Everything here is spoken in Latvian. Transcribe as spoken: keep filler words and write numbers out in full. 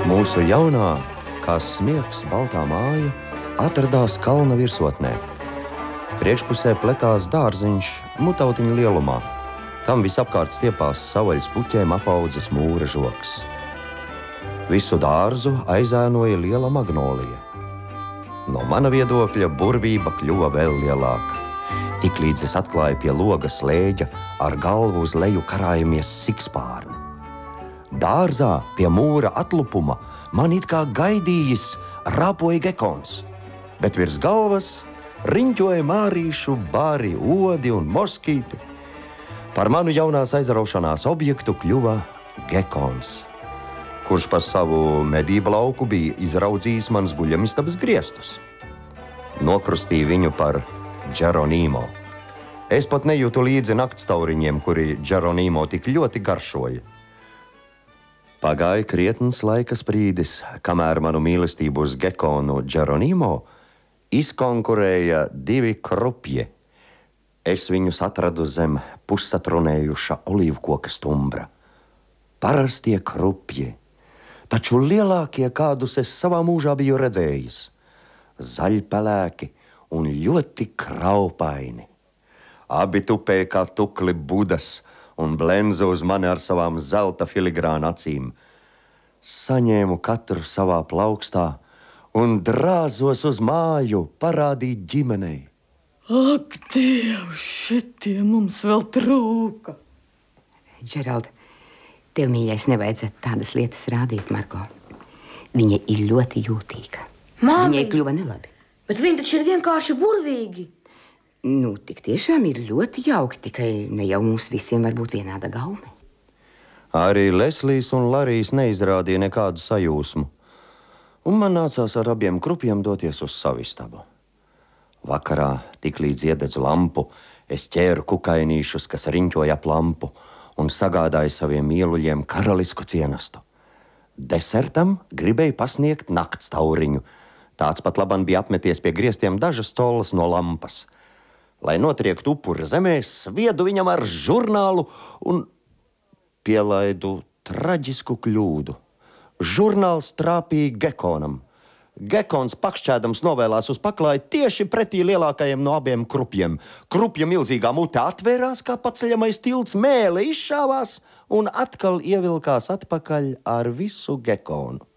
Mūsu jaunā, kā sniegs baltā māja, atradās kalna virsotnē. Priekšpusē pletās dārziņš mutautiņa lielumā. Tam visapkārt stiepās savaļas puķēm apaudzes mūra žoks. Visu dārzu aizēnoja liela magnolija. No mana viedokļa burvība kļuva vēl lielāka. Tiklīdz es atklāju pie loga slēģa, ar galvu uz leju karājamies sikspārni. Dārzā pie mūra atlupuma man it kā gaidījis rāpoja gekons, bet virs galvas riņķoja mārīšu bari, odi un moskīti. Par manu jaunās aizraušanās objektu kļuva gekons, kurš pa savu medību lauku bija izraudzījis manas guļamistabas griestus. Nokrustīju viņu par Geronimo. Es pat nejūtu līdzi naktstauriņiem, kuri Geronimo tik ļoti garšoja. Pagāja krietns laika sprīdis, kamēr manu mīlestību uz gekonu Geronimo izkonkurēja divi krupji. Es viņus atradu zem pussatrunējuša olīvkoka stumbra. Parastie krupji, taču lielākie, kādus es savā mūžā biju redzējis. Zaļpelēki un ļoti kraupaini. Abi tupēja kā tukli budas un blenza uz mani ar savām zelta filigrāna acīm. Saņēmu katru savā plaukstā un drāzos uz māju parādīt ģimenei. Ak, Dievs, šitie mums vēl trūka. Džerald, tev, mīļais, nevajadzētu tādas lietas rādīt, Margo. Viņa ir ļoti jūtīga. Māmi, Viņai kļuva nelabi. Bet viņi taču ir vienkārši burvīgi. Nu, tik tiešām ir ļoti jauki, tikai ne jau mums visiem var būt vienāda gaume. Arī Leslijs un Larijs neizrādīja nekādu sajūsmu, un man nācās ar abiem krupiem doties uz savu istabu. Vakarā, tiklīdz iededzu lampu, es ķēru kukainīšus, kas riņķoja ap lampu, un sagādāju saviem mīluļiem karalisku cienastu. Desertam gribēju pasniegt naktstauriņu. Tāds pat laban bija apmeties pie griestiem dažas colas no lampas. Lai notriektu upuri zemē, sviedu viņam ar žurnālu un pielaidu traģisku kļūdu. Žurnāls trāpīja gekonam. Gekons pakšķēdams novēlās uz paklāju tieši pretī lielākajiem no abiem krupjiem. Krupja milzīgā mute atvērās kā paceļamais tilts, mēle izšāvās un atkal ievilkās atpakaļ ar visu gekonu.